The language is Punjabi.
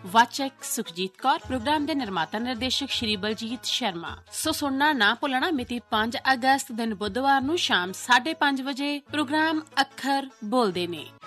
ਵਾਚਕ ਸੁਖਜੀਤ ਕੌਰ। ਪ੍ਰੋਗਰਾਮ ਦੇ ਨਿਰਮਾਤਾ ਨਿਰਦੇਸ਼ਕ ਸ਼੍ਰੀ ਬਲਜੀਤ ਸ਼ਰਮਾ। ਸੋ ਸੁਣਨਾ ਨਾ ਭੁੱਲਣਾ, ਮਿਤੀ 5 ਅਗਸਤ ਦਿਨ ਬੁੱਧਵਾਰ ਨੂੰ ਸ਼ਾਮ 5:30 ਵਜੇ ਪ੍ਰੋਗਰਾਮ ਅੱਖਰ ਬੋਲਦੇ ਨੇ।